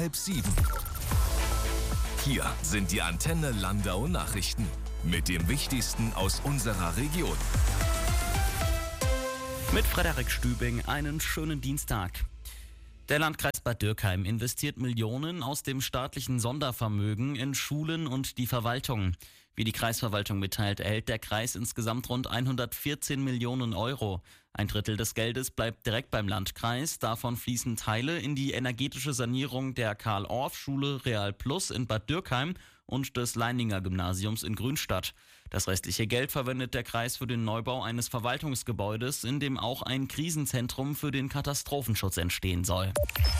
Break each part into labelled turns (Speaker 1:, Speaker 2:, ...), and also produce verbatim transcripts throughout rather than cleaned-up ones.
Speaker 1: Halb sieben. Hier sind die Antenne Landau Nachrichten mit dem Wichtigsten aus unserer Region.
Speaker 2: Mit Frederik Stübing einen schönen Dienstag. Der Landkreis Bad Dürkheim investiert Millionen aus dem staatlichen Sondervermögen in Schulen und die Verwaltung. Wie die Kreisverwaltung mitteilt, erhält der Kreis insgesamt rund hundertvierzehn Millionen Euro. Ein Drittel des Geldes bleibt direkt beim Landkreis. Davon fließen Teile in die energetische Sanierung der Karl-Orff-Schule Real Plus in Bad Dürkheim und des Leininger Gymnasiums in Grünstadt. Das restliche Geld verwendet der Kreis für den Neubau eines Verwaltungsgebäudes, in dem auch ein Krisenzentrum für den Katastrophenschutz entstehen soll.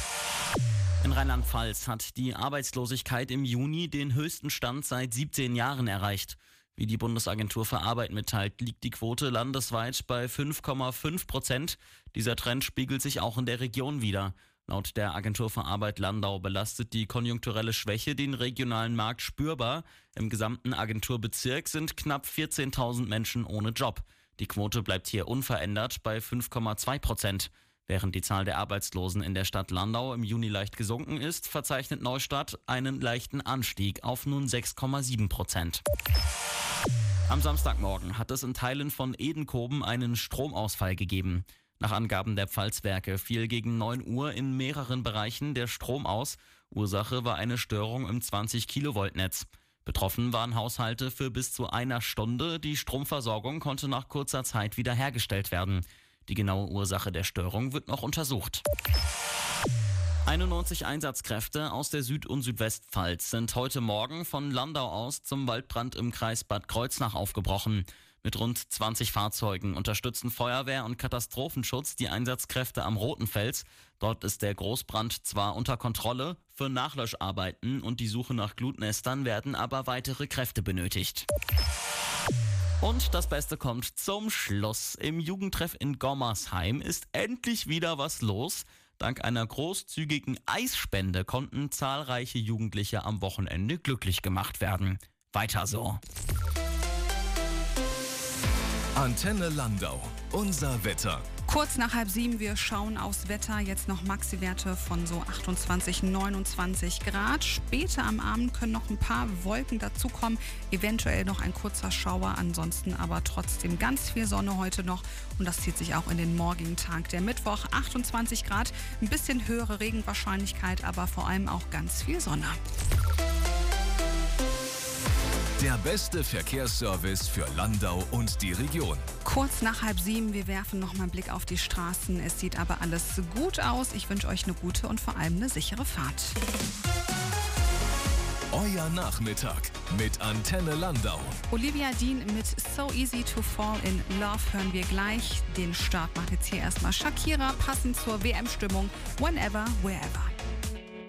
Speaker 2: In Rheinland-Pfalz hat die Arbeitslosigkeit im Juni den höchsten Stand seit siebzehn Jahren erreicht. Wie die Bundesagentur für Arbeit mitteilt, liegt die Quote landesweit bei fünf Komma fünf Prozent. Dieser Trend spiegelt sich auch in der Region wider. Laut der Agentur für Arbeit Landau belastet die konjunkturelle Schwäche den regionalen Markt spürbar. Im gesamten Agenturbezirk sind knapp vierzehntausend Menschen ohne Job. Die Quote bleibt hier unverändert bei fünf Komma zwei Prozent. Während die Zahl der Arbeitslosen in der Stadt Landau im Juni leicht gesunken ist, verzeichnet Neustadt einen leichten Anstieg auf nun sechs Komma sieben Prozent. Am Samstagmorgen hat es in Teilen von Edenkoben einen Stromausfall gegeben. Nach Angaben der Pfalzwerke fiel gegen neun Uhr in mehreren Bereichen der Strom aus. Ursache war eine Störung im zwanzig Kilovolt Netz. Betroffen waren Haushalte für bis zu einer Stunde. Die Stromversorgung konnte nach kurzer Zeit wiederhergestellt werden. Die genaue Ursache der Störung wird noch untersucht. einundneunzig Einsatzkräfte aus der Süd- und Südwestpfalz sind heute Morgen von Landau aus zum Waldbrand im Kreis Bad Kreuznach aufgebrochen. Mit rund zwanzig Fahrzeugen unterstützen Feuerwehr und Katastrophenschutz die Einsatzkräfte am Rotenfels. Dort ist der Großbrand zwar unter Kontrolle, für Nachlöscharbeiten und die Suche nach Glutnestern werden aber weitere Kräfte benötigt. Und das Beste kommt zum Schluss. Im Jugendtreff in Gommersheim ist endlich wieder was los. Dank einer großzügigen Eisspende konnten zahlreiche Jugendliche am Wochenende glücklich gemacht werden. Weiter so.
Speaker 1: Antenne Landau, unser Wetter.
Speaker 3: Kurz nach halb sieben, wir schauen aufs Wetter. Jetzt noch Maxi-Werte von so achtundzwanzig, neunundzwanzig Grad. Später am Abend können noch ein paar Wolken dazukommen. Eventuell noch ein kurzer Schauer. Ansonsten aber trotzdem ganz viel Sonne heute noch. Und das zieht sich auch in den morgigen Tag. Der Mittwoch achtundzwanzig Grad. Ein bisschen höhere Regenwahrscheinlichkeit, aber vor allem auch ganz viel Sonne.
Speaker 1: Der beste Verkehrsservice für Landau und die Region.
Speaker 3: Kurz nach halb sieben, wir werfen noch mal einen Blick auf die Straßen. Es sieht aber alles gut aus. Ich wünsche euch eine gute und vor allem eine sichere Fahrt.
Speaker 1: Euer Nachmittag mit Antenne Landau.
Speaker 3: Olivia Dean mit So Easy to Fall in Love hören wir gleich. Den Start macht jetzt hier erstmal Shakira, passend zur W M-Stimmung. Whenever, wherever.